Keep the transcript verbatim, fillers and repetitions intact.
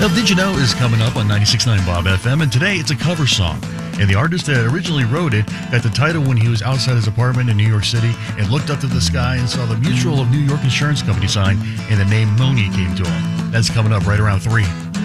Now, Did You Know is coming up on ninety-six point nine Bob F M, and today it's a cover song. And the artist that originally wrote it got the title when he was outside his apartment in New York City and looked up to the sky and saw the Mutual of New York Insurance Company sign, and the name Moni came to him. That's coming up right around three.